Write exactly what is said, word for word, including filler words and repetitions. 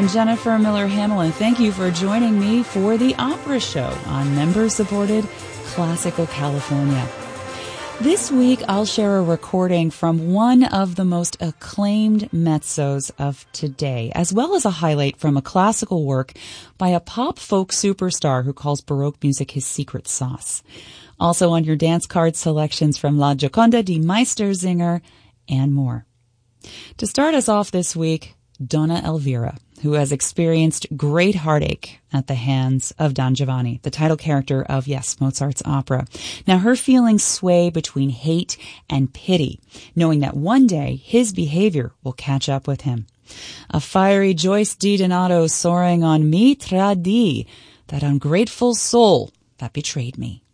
I'm Jennifer Miller Hamlin. Thank you for joining me for the Opera Show on member-supported Classical California. This week, I'll share a recording from one of the most acclaimed mezzos of today, as well as a highlight from a classical work by a pop-folk superstar who calls Baroque music his secret sauce. Also on your dance card, selections from La Gioconda di Meistersinger and more. To start us off this week, Donna Elvira, who has experienced great heartache at the hands of Don Giovanni, the title character of, yes, Mozart's opera. Now, her feelings sway between hate and pity, knowing that one day his behavior will catch up with him. A fiery Joyce DiDonato soaring on Mi Tradì, that ungrateful soul that betrayed me.